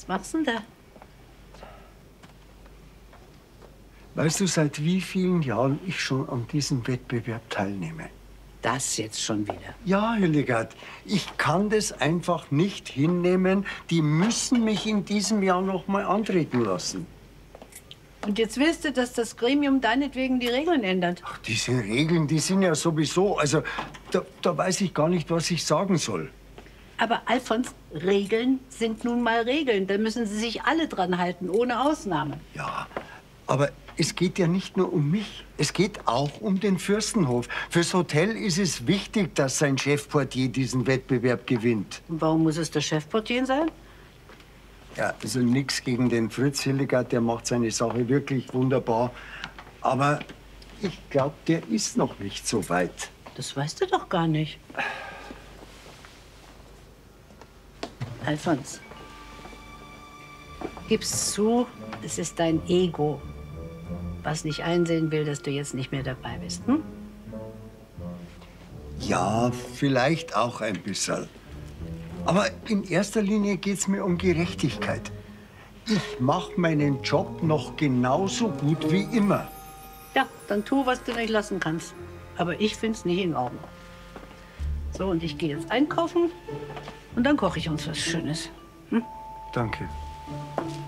machst du denn da? Weißt du, seit wie vielen Jahren ich schon an diesem Wettbewerb teilnehme? Das jetzt schon wieder. Ja, Hildegard, ich kann das einfach nicht hinnehmen. Die müssen mich in diesem Jahr noch mal antreten lassen. Und jetzt willst du, dass das Gremium deinetwegen die Regeln ändert? Ach, diese Regeln, die sind ja sowieso, also da weiß ich gar nicht, was ich sagen soll. Aber Alfons, Regeln sind nun mal Regeln. Da müssen sie sich alle dran halten, ohne Ausnahme. Ja, aber es geht ja nicht nur um mich. Es geht auch um den Fürstenhof. Fürs Hotel ist es wichtig, dass sein Chefportier diesen Wettbewerb gewinnt. Und warum muss es der Chefportier sein? Ja, also nichts gegen den Fritz, Hildegard, der macht seine Sache wirklich wunderbar. Aber ich glaube, der ist noch nicht so weit. Das weißt du doch gar nicht. Alfons, gib's zu, es ist dein Ego, was nicht einsehen will, dass du jetzt nicht mehr dabei bist. Hm? Ja, vielleicht auch ein bisschen. Aber in erster Linie geht's mir um Gerechtigkeit. Ich mache meinen Job noch genauso gut wie immer. Ja, dann tu, was du nicht lassen kannst. Aber ich find's nicht in Ordnung. So, und ich gehe jetzt einkaufen und dann koche ich uns was Schönes. Hm? Danke.